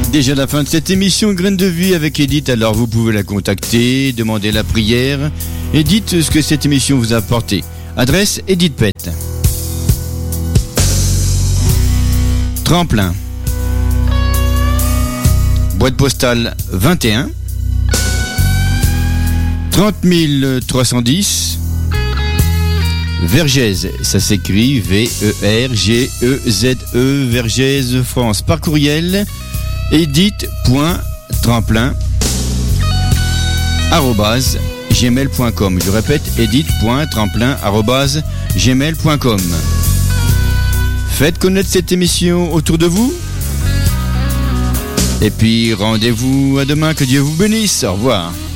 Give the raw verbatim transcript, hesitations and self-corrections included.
Déjà la fin de cette émission Graines de Vie avec Edith, alors vous pouvez la contacter, demander la prière et dites ce que cette émission vous a apporté. Adresse Edith Pett. Tremplin. Boîte postale vingt et un trente mille trois cent dix Vergèze, ça s'écrit V E R G E Z E, Vergèze, France. Par courriel, edith.tremplin arobase gmail point com. Je répète, edith.tremplin arobase gmail point com. Faites connaître cette émission autour de vous. Et puis rendez-vous à demain, que Dieu vous bénisse. Au revoir.